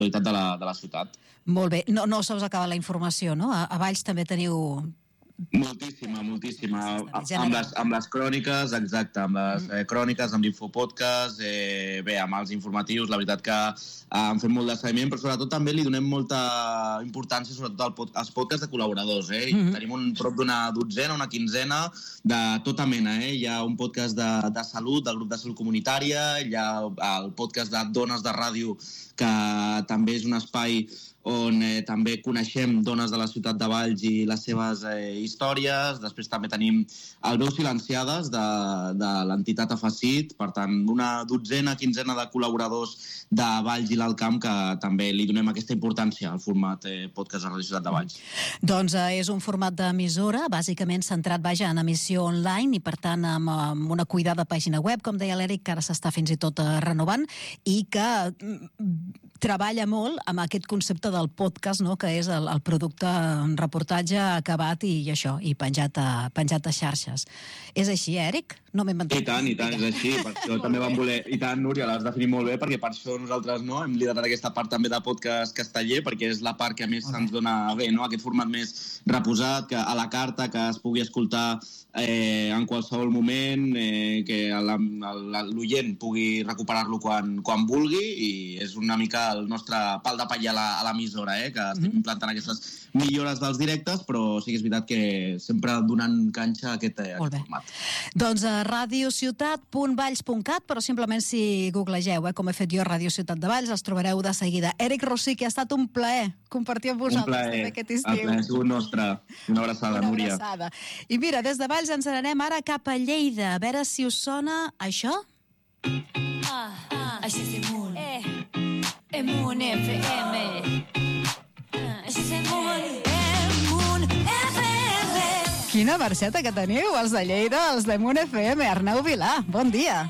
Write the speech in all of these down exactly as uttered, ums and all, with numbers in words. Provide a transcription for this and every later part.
l'actualitat de la, de la ciutat. Molt bé. No, no se us acaba la informació, no? A, a Valls també teniu... Moltíssima, moltíssima. Amb les, amb les cròniques, exacte, amb les eh, cròniques, amb l'Infopodcast, eh, bé, amb els informatius, la veritat que eh, han fet molt de seguiment, però sobretot també li donem molta importància, sobretot al pod als podcasts de col·laboradors, eh? Mm-hmm. Tenim un prop d'una dotzena, una quinzena de tota mena, eh? Hi ha un podcast de, de salut, del grup de salut comunitària, hi ha el podcast de Dones de Ràdio, que també és un espai on eh, també coneixem dones de la ciutat de Valls i les seves eh, històries. Després també tenim el Veu Silenciades de, de l'entitat Afacit, per tant, una dotzena, quinzena de col·laboradors de Valls i l'Alt Camp que també li donem aquesta importància al format eh, podcast de Radio Ciutat de Valls. Doncs eh, és un format d'emissora, bàsicament centrat, vaja, en emissió online i, per tant, amb, amb una cuidada pàgina web, com deia l'Eric, que ara s'està fins i tot eh, renovant, i que mm, treballa molt amb aquest concepte del podcast, no?, que és el, el producte en reportatge acabat i, i això, i penjat a, penjat a xarxes. És així, Eric? No m'he inventat. I tant, i tant, és així. Per això també vam voler... I tant, Núria, l'has definit molt bé, perquè per això nosaltres no hem liderat aquesta part també de podcast casteller, perquè és la part que més okay. ens dona bé, no?, aquest format més reposat, que a la carta, que es pugui escoltar eh, en qualsevol moment, eh, que l'oient pugui recuperar-lo quan, quan vulgui, i és una mica el nostre pal de paller a l'emissora, eh? Que estem implantant aquestes millores dels directes, però sí que és veritat que sempre donant canxa a aquest, a aquest format. Doncs a radiociutat punt valls punt cat, però simplement si googlegeu, eh, com he fet jo, Radio Ciutat de Valls, els trobareu de seguida. Eric Rossí, que ha estat un plaer compartir amb vosaltres també aquest estiu. Un plaer, el plaer ha sigut nostre. Una abraçada, Una Núria. Abraçada. I mira, des de Valls ens n'anem ara cap a Lleida, a veure si us sona això. Ah, ah, així és Emun. Eh, Emun F M. Ah, així és Emun. Emun F M. Quina verseta que teniu, els de Lleida, els d'Emun F M. Arnau Vilà, bon dia.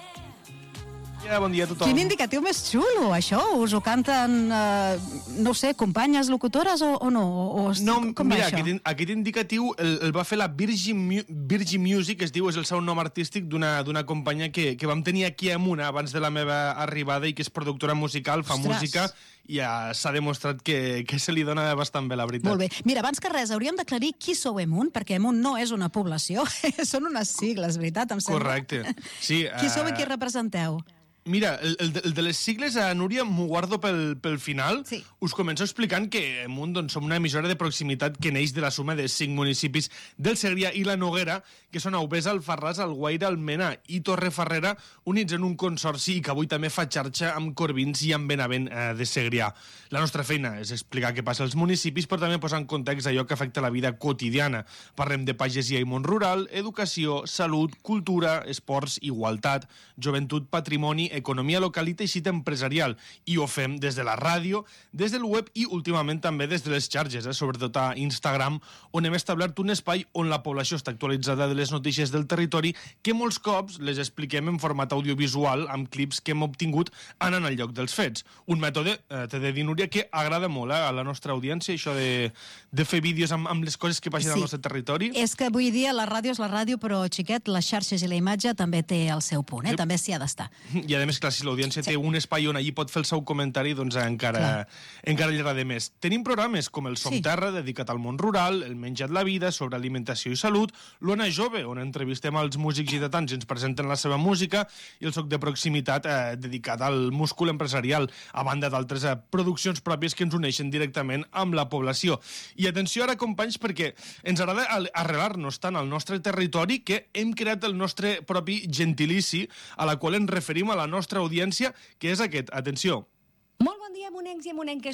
Ja, bon dia a tothom. Quin indicatiu més xulo, això? Us ho canten, eh, no sé, companyes locutores o, o no? O, o, no, com mira, va això? aquest, aquest indicatiu el, el va fer la Virgin, Virgin Music, es diu, és el seu nom artístic d'una companyia que, que vam tenir aquí a Muna abans de la meva arribada i que és productora musical, fa Ostres. música i ja s'ha demostrat que, que se li dona bastant bé, la veritat. Molt bé. Mira, abans que res, hauríem d'aclarir qui sou Emun, perquè Emun no és una població, són unes sigles, veritat, em sembla. Correcte. Sí, qui sou i uh... qui representeu? Mira, el, el, el de les sigles, a Núria, m'ho guardo pel, pel final. Sí. Us començo explicant que Emun doncs, som una emissora de proximitat que neix de la suma de cinc municipis del Segrià i la Noguera, que són Auvesa, Alfarràs, Alguaire, Almena i Torrefarrera, units en un consorci i que avui també fa xarxa amb Corbins i amb Benavent eh, de Segrià. La nostra feina és explicar què passa als municipis, però també posar en context allò que afecta la vida quotidiana. Parlem de pagesia i món rural, educació, salut, cultura, esports, igualtat, joventut, patrimoni, economia local i teixit empresarial, i ho fem des de la ràdio, des del web i últimament també des de les xarxes, eh? Sobretot a Instagram, on hem establert un espai on la població està actualitzada de les notícies del territori, que molts cops les expliquem en format audiovisual amb clips que hem obtingut anant al lloc dels fets. Un mètode, eh, t'he de dir, Núria, que agrada molt eh, a la nostra audiència, això de, de fer vídeos amb, amb les coses que passen sí. al nostre territori. És que avui dia la ràdio és la ràdio, però, xiquet, les xarxes i la imatge també té el seu punt, eh? Sí. També s'hi ha d'estar. I a més, clar, si l'audiència sí. té un espai on allí pot fer el seu comentari, doncs encara, encara li agrada més. Tenim programes com el Som sí. Terra, dedicat al món rural, el Menja't la vida, sobre alimentació i salut, l'Ona Jove, on entrevistem els músics gitanos i ens presenten la seva música, i el Soc de proximitat, eh, dedicat al múscul empresarial, a banda d'altres eh, produccions pròpies que ens uneixen directament amb la població. I atenció ara, companys, perquè ens agrada arrelar-nos tant al nostre territori que hem creat el nostre propi gentilici, a la qual ens referim a la nostra audiència, que és aquest. Atenció. Molt bon dia, emunencs i emunenques.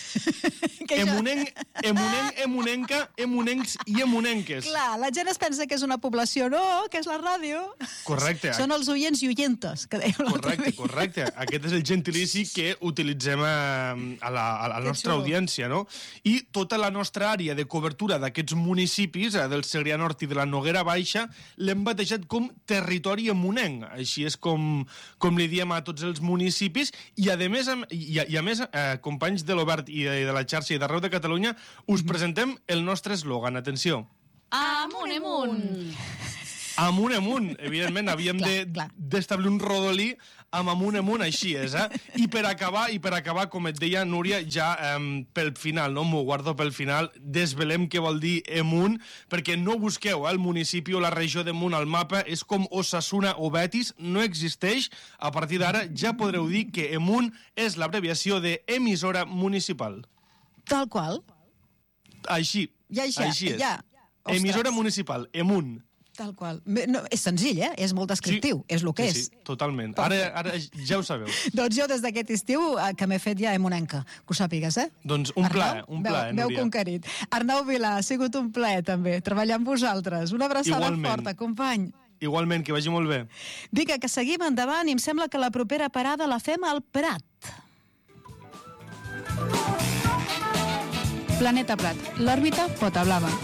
Emunenc, emunenc, emunenca, emunencs i emunenques. Clar, la gent es pensa que és una població, no, que és la ràdio. Correcte. Són els oients i oyentes, que dèiem l'altre Correcte, correcte. Aquest és el gentilici que utilitzem a, a la, a la nostra audiència, no? I tota la nostra àrea de cobertura d'aquests municipis, del Segrià Nord i de la Noguera Baixa, l'hem batejat com territori emunenc. Així és com, com li diem a tots els municipis, i a més, i a, i a més eh, companys de l'Obert i de, de la xarxa i d'arreu de Catalunya, us presentem el nostre eslògan. Atenció. Amunt, emunt. Amunt, amunt. Evidentment, havíem d'establir un rodolí amb amunt, amunt, així és, eh? I per acabar, i per acabar, com et deia, Núria, ja eh, pel final, no? M'ho guardo pel final, desvelem què vol dir Emunt, perquè no busqueu eh, el municipi o la regió d'Emunt al mapa, és com Osasuna o Betis, no existeix. A partir d'ara ja podreu dir que Emunt és l'abreviació de emissora municipal. Tal qual. Així, ja, ja, així és. Ja. Emissora municipal, Emunt. Tal qual. No, és senzill, eh? És molt descriptiu. Sí, és el que sí, és. Sí, totalment. Ara, ara ja ho sabeu. Doncs jo des d'aquest estiu que m'he fet ja emunenca, que ho sàpigues, eh? Doncs un plaer, un plaer, Núria. M'heu conquerit. Arnau Vilà, ha sigut un plaer també, treballar amb vosaltres. Una abraçada Igualment. forta, company. Igualment, que vagi molt bé. Vinga, que seguim endavant i em sembla que la propera parada la fem al Prat. Planeta Prat, l'òrbita Pota Blava.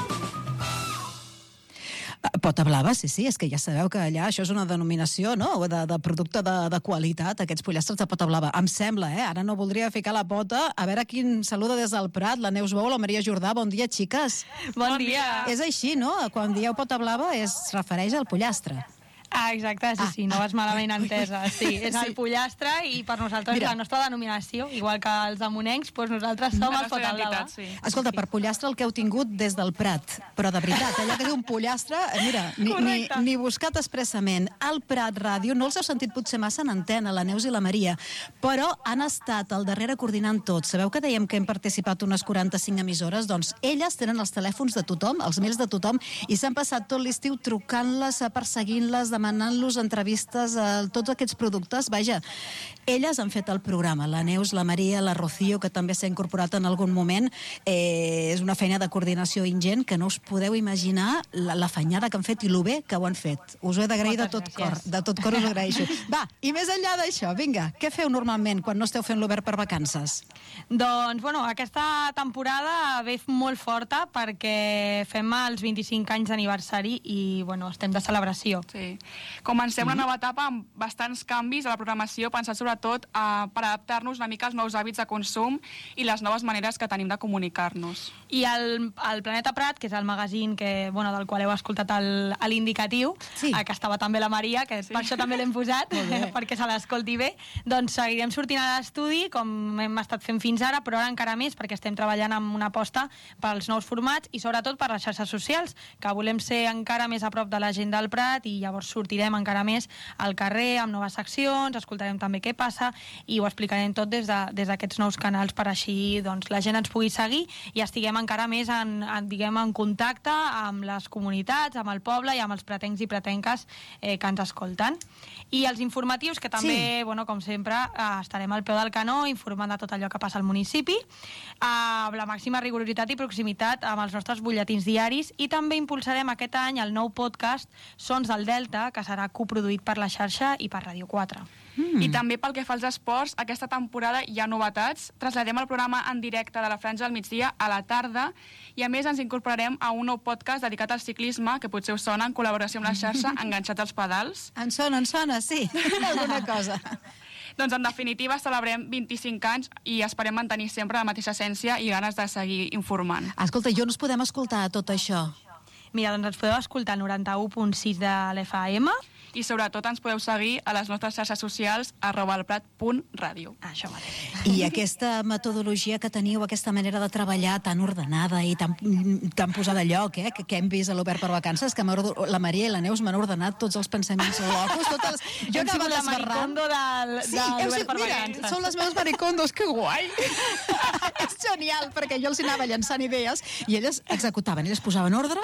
Pota Blava, sí, sí, és que ja sabeu que allà això és una denominació, no?, de, de producte de, de qualitat, aquests pollastres de Pota Blava. Em sembla, eh? Ara no voldria ficar la pota. A veure quin saluda des del Prat, la Neus Bou, la Maria Jordà. Bon dia, xiques. Bon dia. És així, no? Quan dieu Pota Blava es refereix al pollastre. Ah, exacte, sí, ah, sí, no vas malament entesa. Sí, és sí. el pollastre i per nosaltres Mira. la nostra denominació, igual que els amunencs, doncs nosaltres som el Pota Blava. Sí. Escolta, per pollastre el que heu tingut des del Prat, però de veritat, allò que diu un pollastre, mira, ni, ni, ni buscat expressament. Al Prat Ràdio, no els heu sentit potser massa en antena, la Neus i la Maria, però han estat al darrere coordinant tot. Sabeu que dèiem que hem participat unes quaranta-cinc emissores? Doncs elles tenen els telèfons de tothom, els mails de tothom, i s'han passat tot l'estiu trucant-les, perseguint-les, demanant-los entrevistes a tots aquests productes. Vaja, elles han fet el programa, la Neus, la Maria, la Rocío, que també s'ha incorporat en algun moment. Eh, és una feina de coordinació ingent que no us podeu imaginar la, la fenyada que han fet i lo bé que ho han fet. Us ho he d'agrair de tot cor. De tot cor us ho agraeixo. Va, i més enllà d'això, vinga, què feu normalment quan no esteu fent l'Obert per vacances? Doncs, bueno, aquesta temporada ve molt forta perquè fem els vint-i-cinc anys d'aniversari i, bueno, estem de celebració. Sí. Comencem mm-hmm. una nova etapa amb bastants canvis a la programació, pensat sobretot uh, per adaptar-nos una mica als nous hàbits de consum i les noves maneres que tenim de comunicar-nos. I el, el Planeta Prat, que és el magazín que, bueno, del qual heu escoltat l'indicatiu, sí. eh, que estava també la Maria, que sí. per això també l'hem posat, perquè se l'escolti bé, doncs seguirem sortint a l'estudi, com hem estat fent fins ara, però ara encara més, perquè estem treballant amb una aposta pels nous formats i sobretot per les xarxes socials, que volem ser encara més a prop de la gent del Prat i llavors sortirem encara més al carrer amb noves seccions, escoltarem també què passa i ho explicarem tot des d'aquests de, nous canals per així doncs, la gent ens pugui seguir i estiguem encara més en, en, diguem, en contacte amb les comunitats, amb el poble i amb els pretencs i pretenques eh, que ens escolten. I els informatius, que també, sí. bueno, com sempre, eh, estarem al peu del canó informant de tot allò que passa al municipi, eh, amb la màxima rigorositat i proximitat amb els nostres butlletins diaris i també impulsarem aquest any el nou podcast Sons del Delta, que serà coproduït per la xarxa i per Ràdio quatre. Mm. I també pel que fa als esports, aquesta temporada hi ha novetats. Traslladem el programa en directe de la Franja del Migdia a la tarda i a més ens incorporarem a un nou podcast dedicat al ciclisme, que potser us sona, en col·laboració amb la xarxa, Enganxats als pedals. En sona, en sona, sí. Alguna cosa. Doncs en definitiva celebrem vint-i-cinc anys i esperem mantenir sempre la mateixa essència i ganes de seguir informant. Escolta, i on us podem escoltar tot això? Mira, doncs ens podeu escoltar al noranta-u punt sis de l'F M i sobretot ens podeu seguir a les nostres xarxes socials arroba elprat punt ràdio. Això mateix. I aquesta metodologia que teniu, aquesta manera de treballar tan ordenada i tan, tan posada a lloc, eh, que, que hem vist a l'Obert per Vacances, que la Maria i la Neus m'han ordenat tots els pensaments locos, totes les... Jo anava la maricondo del, de sí, l'Obert per mira, Vacances. Són les meves maricondos, que guai! És genial, perquè jo els anava llançant idees i elles executaven, elles posaven ordre...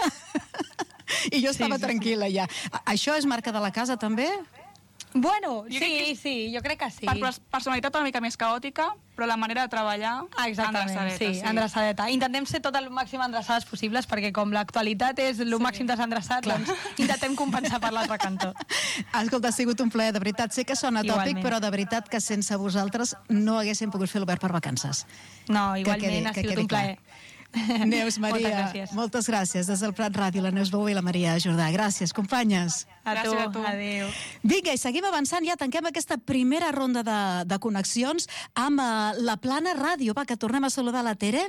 I jo estava sí, sí, tranquil·la ja. Això és marca de la casa, també? Bueno, jo sí, que... sí, jo crec que sí. Per personalitat una mica més caòtica, però la manera de treballar... Ah, exactament, endreçadeta, sí, sí, endreçadeta. Intentem ser tot el màxim endreçades possibles, perquè com l'actualitat és el sí. màxim desendreçat, doncs intentem compensar per l'altre cantó. Escolta, ha sigut un plaer, de veritat. Sé que sona tòpic, igualment. Però de veritat que sense vosaltres no haguéssim pogut fer l'Obert per Vacances. No, igualment quedi, ha sigut un plaer. Neus, Maria, moltes gràcies. moltes gràcies. Des del Prat Ràdio, la Neus Bou i la Maria Jordà. Gràcies, companyes. A tu, a tu. Adéu. Vinga, i seguim avançant. Ja tanquem aquesta primera ronda de, de connexions amb uh, la Plana Ràdio. Va, que tornem a saludar la Tere.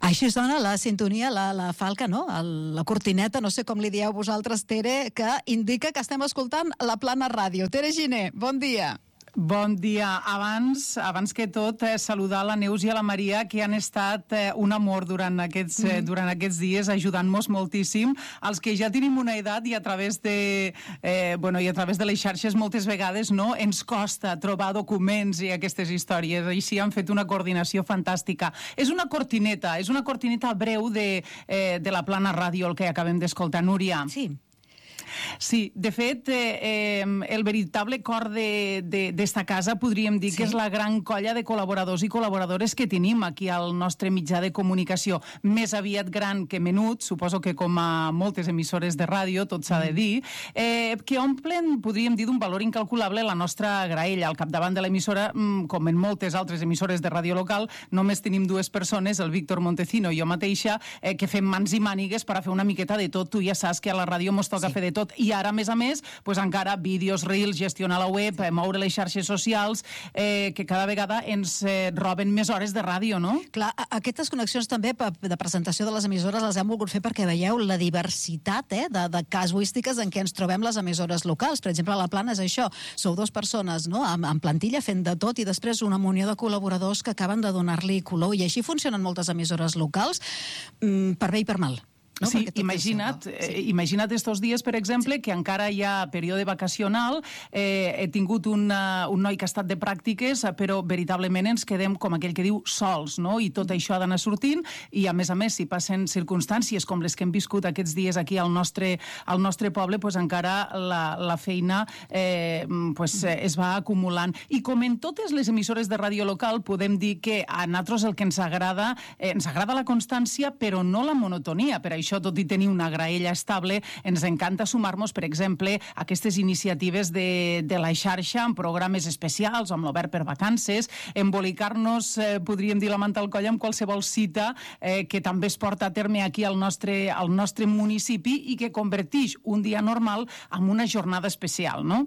Així sona la sintonia, la, la falca, no? El, la cortineta, no sé com li dieu vosaltres, Tere, que indica que estem escoltant la Plana Ràdio. Tere Giner, bon dia. Bon dia. Abans, abans que tot, eh, saludar la Neus i a la Maria, que han estat eh, un amor durant aquests, eh, durant aquests dies, ajudant-nos moltíssim. Els que ja tenim una edat i a través de, eh, bueno, i a través de les xarxes moltes vegades no ens costa trobar documents i aquestes històries. Així han fet una coordinació fantàstica. És una cortineta, és una cortineta breu de, eh, de la Plana Ràdio, el que acabem d'escoltar. Núria. Sí. Sí, de fet, eh, eh, el veritable cor d'esta casa podríem dir sí. que és la gran colla de col·laboradors i col·laboradores que tenim aquí al nostre mitjà de comunicació. Més aviat gran que menut, suposo que com a moltes emissores de ràdio, tot s'ha de dir, eh, que omplen, podríem dir, d'un valor incalculable la nostra graella. Al capdavant de l'emissora, com en moltes altres emissores de ràdio local, només tenim dues persones, el Víctor Montecino i jo mateixa, eh, que fem mans i mànigues per a fer una miqueta de tot. Tu ja saps que a la ràdio mos toca sí. fer de tot. I ara, a més a més, pues, encara vídeos, reels, gestionar la web, eh, moure les xarxes socials, eh, que cada vegada ens eh, roben més hores de ràdio, no? Clar, aquestes connexions també de presentació de les emissores les hem volgut fer perquè veieu la diversitat eh, de, de casuístiques en què ens trobem les emissores locals. Per exemple, a la Plana és això, sou dues persones no? en, en plantilla fent de tot i després una munió de col·laboradors que acaben de donar-li color. I així funcionen moltes emissores locals, mm, per bé i per mal. No, sí, imagina't, sí. eh, imagina't estos dies, per exemple, sí. que encara hi ha període vacacional, eh, he tingut una, un noi que ha estat de pràctiques, però veritablement ens quedem, com aquell que diu, sols, no? I tot això ha d'anar sortint, i a més a més, si passen circumstàncies com les que hem viscut aquests dies aquí al nostre, al nostre poble, pues encara la, la feina eh, pues, eh, es va acumulant. I com en totes les emissores de ràdio local, podem dir que a nosaltres el que ens agrada, eh, ens agrada la constància, però no la monotonia. Per això això, tot i tenir una graella estable, ens encanta sumar-nos, per exemple, a aquestes iniciatives de, de la xarxa, amb programes especials, amb l'Obert per Vacances, embolicar-nos, eh, podríem dir, la manta al coll amb qualsevol cita eh, que també es porta a terme aquí al nostre, al nostre municipi i que converteix un dia normal en una jornada especial, no?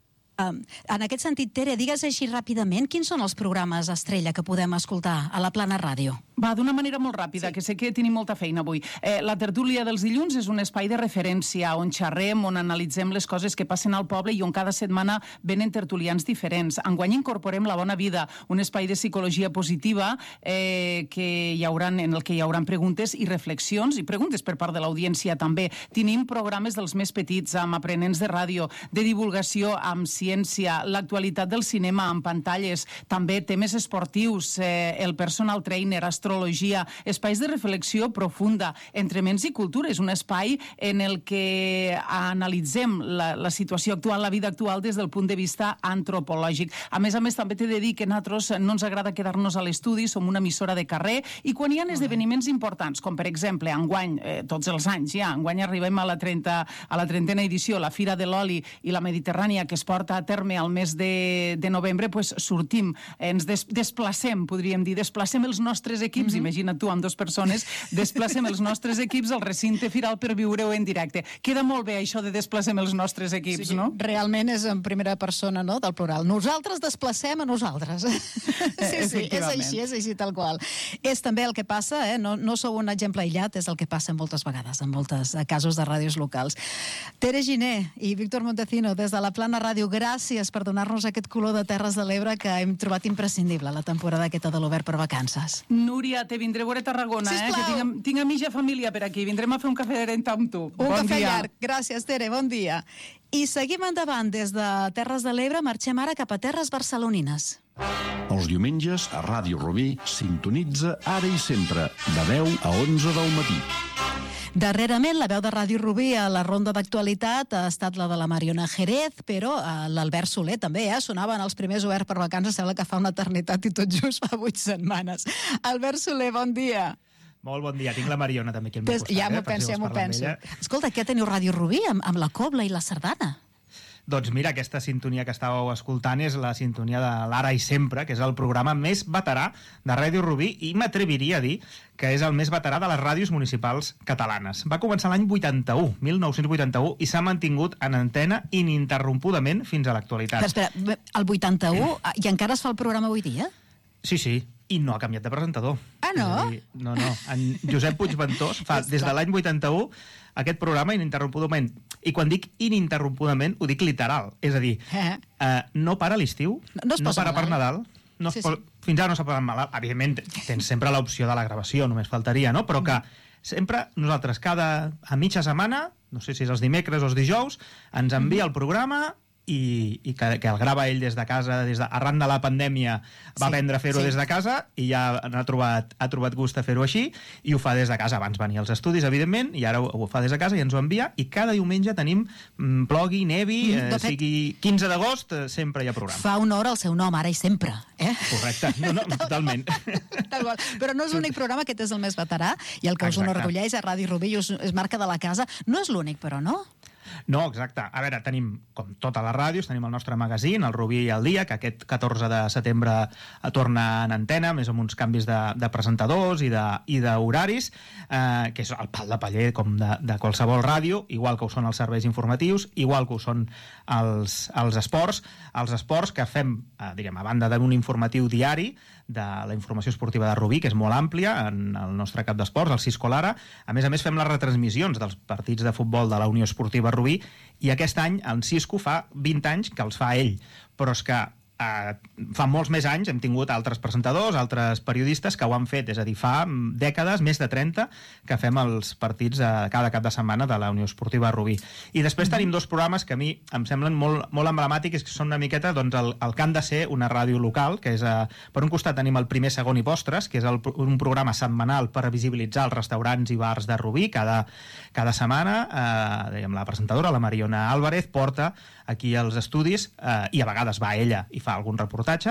Um, en aquest sentit, Tere, digues així ràpidament quins són els programes estrella que podem escoltar a la Plana Ràdio? Va, d'una manera molt ràpida, sí. que sé que tenim molta feina avui. Eh, la tertúlia dels dilluns és un espai de referència on xerrem, on analitzem les coses que passen al poble i on cada setmana venen tertulians diferents. Enguany incorporem La Bona Vida, un espai de psicologia positiva eh, que hi hauran, en el que hi haurà preguntes i reflexions, i preguntes per part de l'audiència també. Tenim programes dels més petits, amb aprenents de ràdio, de divulgació amb ciència, l'actualitat del cinema amb pantalles, també temes esportius, eh, el personal trainer, astrologia, espais de reflexió profunda, entre ments i cultura. És un espai en el que analitzem la, la situació actual, la vida actual, des del punt de vista antropològic. A més a més, també t'he de dir que a nosaltres no ens agrada quedar-nos a l'estudi, som una emissora de carrer, i quan hi ha esdeveniments importants, com per exemple, enguany, eh, tots els anys ja, enguany arribem a la, trenta, a la trentena edició, la Fira de l'Oli i la Mediterrània, que es porta a terme al mes de, de novembre, pues sortim, ens des, desplacem, podríem dir, desplacem els nostres equips, mm-hmm. imagina't tu, amb dues persones, desplacem els nostres equips al recinte firal per viure-ho en directe. Queda molt bé això de desplacem els nostres equips, sí, no? Realment és en primera persona, no?, del plural. Nosaltres desplacem a nosaltres. Sí, sí, és així, és així tal qual. És també el que passa, eh? no, no sou un exemple aïllat, és el que passa moltes vegades, en moltes casos de ràdios locals. Tere Giner i Víctor Montecino, des de la Plana Ràdio, gràcies per donar-nos aquest color de Terres de l'Ebre que hem trobat imprescindible la temporada aquesta de l'Obert per Vacances. Núria, te vindré a veure Tarragona, eh? que tinc, tinc amiga família per aquí. Vindrem a fer un cafè de renta amb tu. Un bon cafè dia. Llarg. Gràcies, Tere, bon dia. I seguim endavant des de Terres de l'Ebre, marxem ara cap a terres barcelonines. Els diumenges a Ràdio Rubí sintonitza Ara i Sempre, de deu a onze del matí. Darrerament, la veu de Ràdio Rubí a la ronda d'actualitat ha estat la de la Mariona Jerez, però eh, l'Albert Soler també, eh? Sonaven els primers Obert per Vacances, sembla que fa una eternitat i tot just fa vuit setmanes. Albert Soler, bon dia. Molt bon dia. Tinc la Mariona també aquí al meu costat. Ja m'ho eh, penso, ja m'ho penso. Escolta, què teniu Ràdio Rubí amb, amb la Cobla i la Sardana? Doncs mira, aquesta sintonia que estàveu escoltant és la sintonia de l'Ara i Sempre, que és el programa més veterà de Ràdio Rubí, i m'atreviria a dir que és el més veterà de les ràdios municipals catalanes. Va començar l'any vuitanta-u, mil nou-cents vuitanta-u, i s'ha mantingut en antena ininterrompudament fins a l'actualitat. Però espera, el vuitanta-u i encara es fa el programa avui dia? Sí, sí. i no ha canviat de presentador. Ah, no? És a dir, no, no. En Josep Puigventós fa des de l'any vuitanta-u aquest programa ininterrompudament. I quan dic ininterrompudament, ho dic literal. És a dir, eh. eh, no para a l'estiu, no, no, no para per Nadal, no sí, sí. fins ara no s'ha posat malalt. Evidentment, tens sempre l'opció de la gravació, només faltaria, no? Però que sempre nosaltres, cada a mitja setmana, no sé si és els dimecres o els dijous, ens envia el programa i, i que, que el grava ell des de casa, des de, arran de la pandèmia va sí, aprendre a fer-ho sí. des de casa i ja ha trobat, ha trobat gust a fer-ho així i ho fa des de casa. Abans venia als estudis, evidentment, i ara ho, ho fa des de casa i ens ho envia i cada diumenge tenim mm, plogui, nevi, mm, eh, sigui quinze d'agost, eh, sempre hi ha programa. Fa honor al seu nom, ara i sempre. Eh? Correcte, no, no, totalment. Però no és l'únic programa, aquest és el més veterà i el que us enorgulleix a Ràdio Rubí us, és marca de la casa. No és l'únic, però, no? No, exacte. A veure, tenim, com totes les ràdios, tenim el nostre magazín, el Rubí al dia, que aquest catorze de setembre torna en antena, més amb uns canvis de, de presentadors i d'horaris, eh, que és el pal de paller com de, de qualsevol ràdio, igual que ho són els serveis informatius, igual que ho són els, els esports. Els esports que fem, eh, diguem, a banda d'un informatiu diari, de la informació esportiva de Rubí, que és molt àmplia, en el nostre cap d'esports, el Cisco Lara. A més a més, fem les retransmissions dels partits de futbol de la Unió Esportiva Rubí, i aquest any, en Cisco, fa vint anys que els fa ell. Però és que eh, fa molts més anys hem tingut altres presentadors, altres periodistes que ho han fet, és a dir, fa dècades, més de trenta, que fem els partits eh, cada cap de setmana de la Unió Esportiva Rubí. I després tenim dos programes que a mi em semblen molt, molt emblemàtics, que són una miqueta doncs, el, el que han de ser una ràdio local, que és, eh, per un costat tenim el Primer, Segon i Postres, que és el, un programa setmanal per visibilitzar els restaurants i bars de Rubí. Cada, cada setmana, eh, diguem, la presentadora, la Mariona Álvarez, porta aquí als estudis eh, i a vegades va ella i fa algun reportatge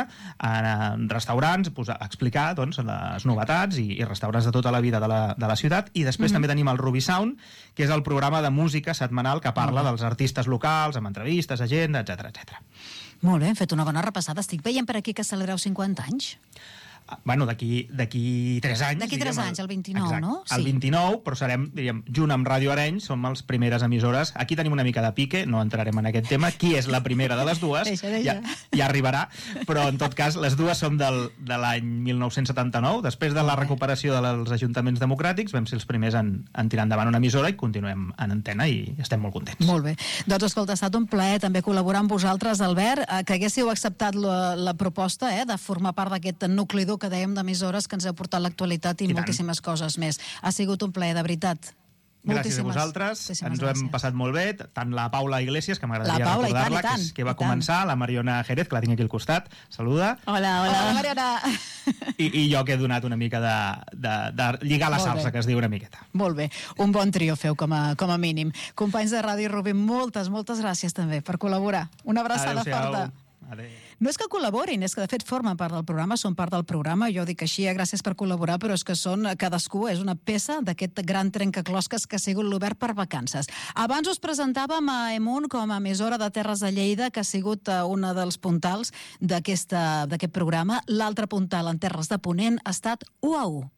en restaurants, pues, a explicar doncs, les novetats i, i restaurants de tota la vida de la, de la ciutat. I després mm-hmm. també tenim el Rubí Sound, que és el programa de música setmanal que parla mm-hmm. dels artistes locals, amb entrevistes, agenda, etcètera, etcètera. Molt bé, hem fet una bona repassada. Estic veient per aquí que celebreu cinquanta anys. Bueno, d'aquí d'aquí tres anys. D'aquí tres anys, el vint-i-nou, exacte, no? Sí. El vint-i-nou, però serem, diríem, junt amb Ràdio Arenys, som les primeres emissores. Aquí tenim una mica de pique, no entrarem en aquest tema. Qui és la primera de les dues? Deixa, deixa. Ja, ja arribarà, però en tot cas, les dues som del, de l'any mil nou-cents setanta-nou. Després de la recuperació dels ajuntaments democràtics, vam ser els primers en, en tirar endavant una emissora i continuem en antena i estem molt contents. Molt bé. Doncs, escolta, ha estat un plaer també col·laborar amb vosaltres, Albert, que haguéssiu acceptat la, la proposta eh, de formar part d'aquest nucli dur que dèiem d'emissores que ens heu portat l'actualitat i, I moltíssimes tant. Coses més. Ha sigut un plaer, de veritat. Gràcies a vosaltres, ens ho hem passat molt bé, tant la Paula Iglesias, que m'agradaria recordar-la, que, és, que va començar, la Mariona Jerez, que la tinc aquí al costat, saluda. Hola, hola. Hola, Mariona. I, I jo que he donat una mica de, de, de lligar la salsa, que es diu una miqueta. Molt bé, un bon trio feu com a, com a mínim. Companys de Ràdio Rubí, moltes, moltes gràcies també per col·laborar. Una abraçada forta. Adéu. No és que col·laborin, és que de fet formen part del programa, són part del programa, jo dic així, gràcies per col·laborar, però és que són, cadascú és una peça d'aquest gran trencaclosques que ha sigut l'Obert per Vacances. Abans us presentàvem a Emun com a emissora de Terres de Lleida, que ha sigut una dels puntals d'aquest programa. L'altre puntal en Terres de Ponent ha estat u a u.